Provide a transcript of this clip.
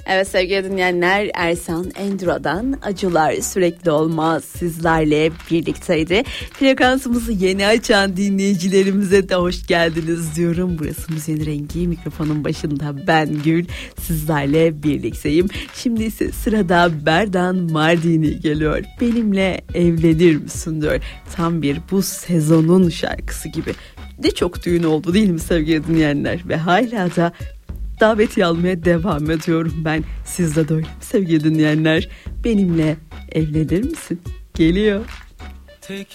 Evet sevgili dinleyenler, Ersan Enduro'dan Acılar Sürekli Olmaz sizlerle birlikteydi. Frekansımızı yeni açan dinleyicilerimize de hoş geldiniz diyorum. Burası Müziğin Rengi, mikrofonun başında ben Gül, sizlerle birlikteyim. Şimdi ise sırada Berdan Mardini geliyor. Benimle evlenir misin diyor. Tam bir bu sezonun şarkısı gibi. Ne çok düğün oldu değil mi sevgili dinleyenler? Ve hala da davetiye almaya devam ediyorum ben. Siz de öyle mi sevgili dinleyenler? Benimle evlenir misin? Geliyor. Tek